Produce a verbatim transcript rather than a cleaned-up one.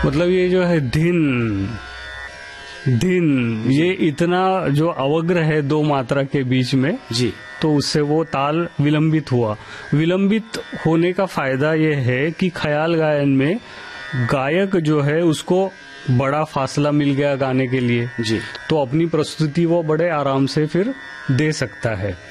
मतलब ये जो है धिन धिन, ये इतना जो अवग्र है दो मात्रा के बीच में जी, तो उससे वो ताल विलंबित हुआ। विलंबित होने का फायदा ये है कि ख्याल गायन में गायक जो है उसको बड़ा फासला मिल गया गाने के लिए जी, तो अपनी प्रस्तुति वो बड़े आराम से फिर दे सकता है।